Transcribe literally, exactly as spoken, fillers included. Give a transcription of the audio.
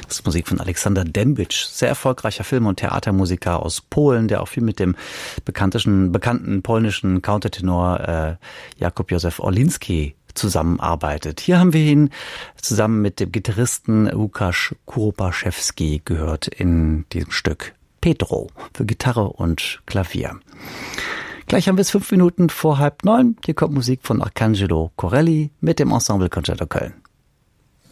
Das ist Musik von Aleksander Dębicz, sehr erfolgreicher Film- und Theatermusiker aus Polen, der auch viel mit dem bekannten, bekannten polnischen Countertenor äh, Jakub Józef Orliński zusammenarbeitet. Hier haben wir ihn zusammen mit dem Gitarristen Łukasz Kuropaschewski gehört in diesem Stück Pedro für Gitarre und Klavier. Gleich haben wir es fünf Minuten vor halb neun. Hier kommt Musik von Arcangelo Corelli mit dem Ensemble Concerto Köln.